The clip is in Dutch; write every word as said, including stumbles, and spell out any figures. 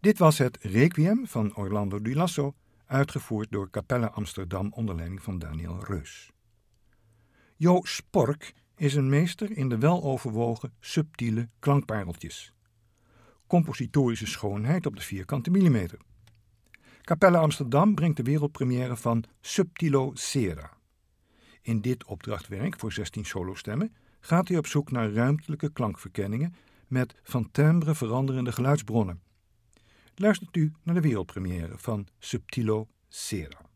Dit was het Requiem van Orlando di Lasso, uitgevoerd door Capella Amsterdam onder leiding van Daniel Reus. Jo Spork is een meester in de weloverwogen, subtiele klankpareltjes. Compositorische schoonheid op de vierkante millimeter. Capella Amsterdam brengt de wereldpremière van Subtilo Sera. In dit opdrachtwerk voor zestien solostemmen gaat hij op zoek naar ruimtelijke klankverkenningen met van timbre veranderende geluidsbronnen. Luistert u naar de wereldpremière van Subtilo Sera.